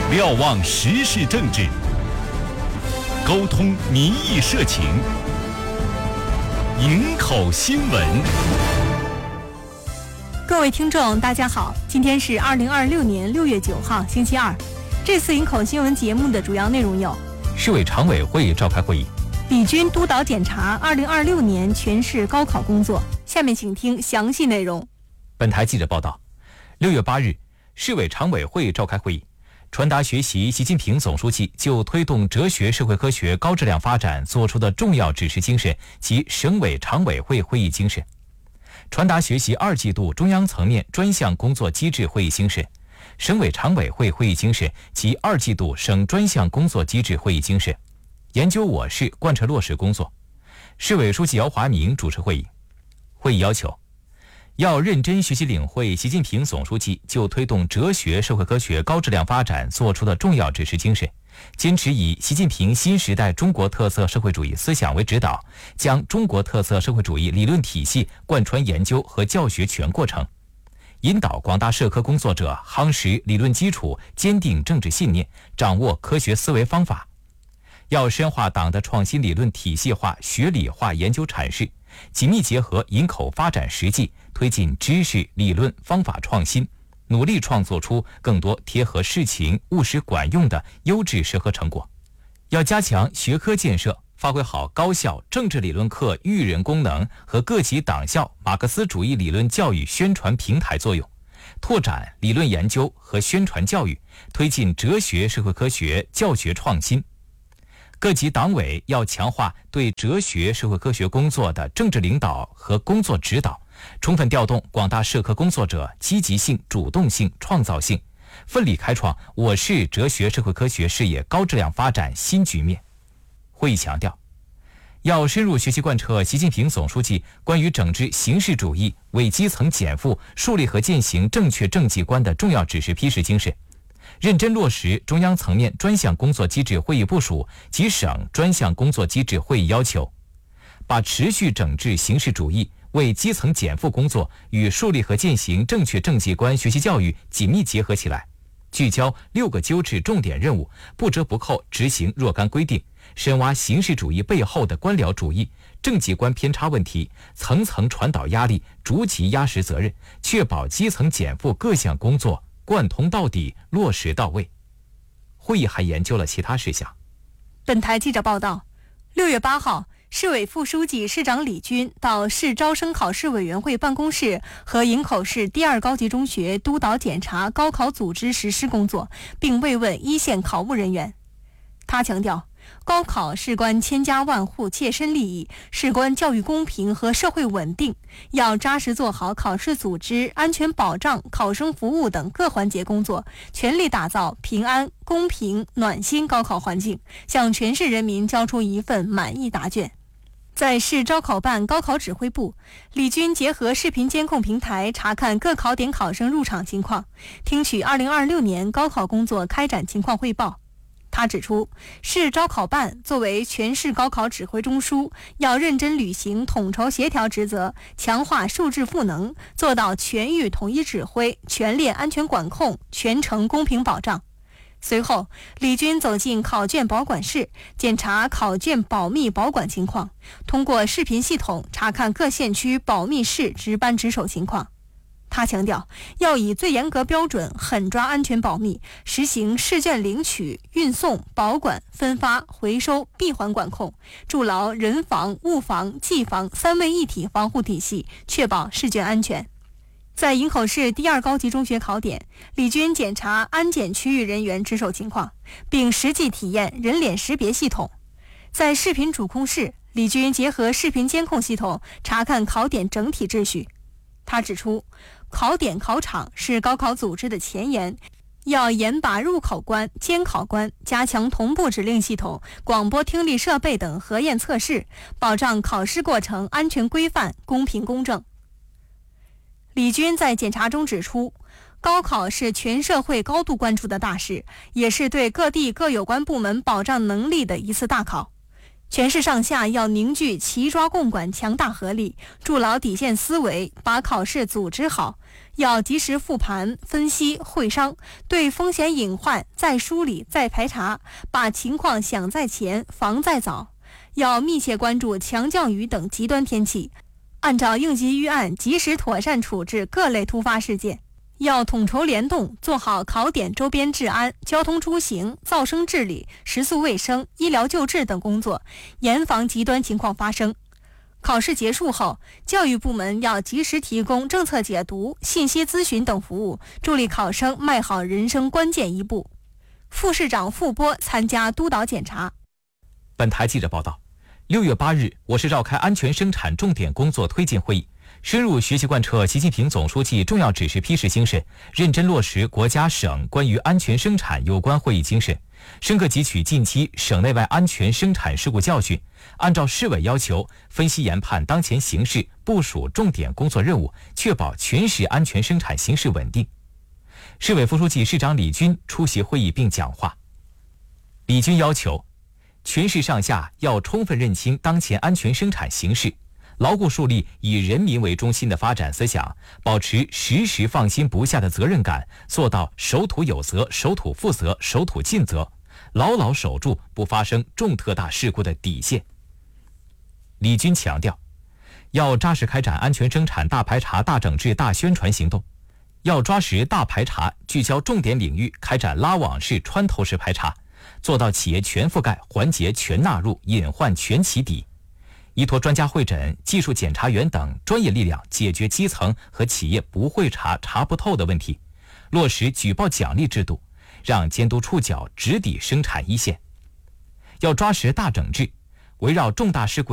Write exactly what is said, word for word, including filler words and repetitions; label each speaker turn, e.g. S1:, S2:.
S1: 瞭望时事政治，沟通民意社情，营口新闻。
S2: 各位听众大家好，今天是二零二六年六月九号星期二。这次营口新闻节目的主要内容有：
S3: 市委常委会召开会议，
S2: 李军督导检查二零二六年全市高考工作。下面请听详细内容。
S3: 本台记者报道，六月八日，市委常委会召开会议，传达学习习近平总书记就推动哲学社会科学高质量发展作出的重要指示精神及省委常委会会议精神，传达学习二季度中央层面专项工作机制会议精神、省委常委会会议精神及二季度省专项工作机制会议精神，研究我市贯彻落实工作。市委书记姚华明主持会议。会议要求，要认真学习领会习近平总书记就推动哲学社会科学高质量发展作出的重要指示精神，坚持以习近平新时代中国特色社会主义思想为指导，将中国特色社会主义理论体系贯穿研究和教学全过程，引导广大社科工作者夯实理论基础，坚定政治信念，掌握科学思维方法。要深化党的创新理论体系化、学理化研究阐释，紧密结合营口发展实际，推进知识理论方法创新，努力创作出更多贴合事情、务实管用的优质社科成果。要加强学科建设，发挥好高校政治理论课育人功能和各级党校马克思主义理论教育宣传平台作用，拓展理论研究和宣传教育，推进哲学社会科学教学创新。各级党委要强化对哲学社会科学工作的政治领导和工作指导，充分调动广大社科工作者积极性、主动性、创造性，奋力开创我市哲学社会科学事业高质量发展新局面。会议强调，要深入学习贯彻习近平总书记关于整治形式主义、为基层减负、树立和践行正确政绩观的重要指示批示精神，认真落实中央层面专项工作机制会议部署及省专项工作机制会议要求，把持续整治形式主义、为基层减负工作与树立和践行正确政绩观学习教育紧密结合起来，聚焦六个纠治重点任务，不折不扣执行若干规定，深挖形式主义背后的官僚主义、政绩观偏差问题，层层传导压力，逐级压实责任，确保基层减负各项工作贯通到底，落实到位。会议还研究了其他事项。
S2: 本台记者报道，六月八号，市委副书记、市长李军到市招生考试委员会办公室和营口市第二高级中学督导检查高考组织实施工作，并慰问一线考务人员。他强调，高考事关千家万户切身利益，事关教育公平和社会稳定，要扎实做好考试组织、安全保障、考生服务等各环节工作，全力打造平安、公平、暖心高考环境，向全市人民交出一份满意答卷。在市招考办高考指挥部，李军结合视频监控平台查看各考点考生入场情况，听取二零二六年高考工作开展情况汇报。他指出，市招考办作为全市高考指挥中枢，要认真履行统筹协调职责，强化数质赋能，做到全域统一指挥、全链安全管控、全程公平保障。随后，李军走进考卷保管室，检查考卷保密保管情况，通过视频系统查看各县区保密室值班值守情况。他强调，要以最严格标准狠抓安全保密，实行试卷领取、运送、保管、分发、回收闭环管控，筑牢人防、物防、技防三位一体防护体系，确保试卷安全。在营口市第二高级中学考点，李军检查安检区域人员值守情况，并实际体验人脸识别系统。在视频主控室，李军结合视频监控系统查看考点整体秩序。他指出，考点考场是高考组织的前沿，要严把入考关、监考关，加强同步指令系统、广播听力设备等核验测试，保障考试过程安全规范、公平公正。李军在检查中指出，高考是全社会高度关注的大事，也是对各地各有关部门保障能力的一次大考。 全市上下要凝聚齐抓共管强大合力，筑牢底线思维，把考试组织好。要及时复盘、分析、会商，对风险隐患再梳理、再排查，把情况想在前、防在早。要密切关注强降雨等极端天气，按照应急预案及时妥善处置各类突发事件。要统筹联动，做好考点周边治安、交通出行、噪声治理、食宿卫生、医疗救治等工作，严防极端情况发生。考试结束后，教育部门要及时提供政策解读、信息咨询等服务，助力考生迈好人生关键一步。副市长傅波参加督导检查。
S3: 本台记者报道，六月八日，我市召开安全生产重点工作推进会议，深入学习贯彻习近平总书记重要指示批示精神，认真落实国家省关于安全生产有关会议精神，深刻汲取近期省内外安全生产事故教训，按照市委要求，分析研判当前形势，部署重点工作任务，确保全市安全生产形势稳定。市委副书记、市长李军出席会议并讲话。李军要求，全市上下要充分认清当前安全生产形势，牢固树立以人民为中心的发展思想，保持时时放心不下的责任感，做到守土有责、守土负责、守土尽责，牢牢守住不发生重特大事故的底线。李军强调，要扎实开展安全生产大排查、大整治、大宣传行动，要抓实大排查，聚焦重点领域，开展拉网式、穿透式排查，做到企业全覆盖、环节全纳入、隐患全起底。依托专家会诊、技术检查员等专业力量，解决基层和企业不会查、查不透的问题，落实举报奖励制度，让监督触角直抵生产一线。要抓实大整治，围绕重大事故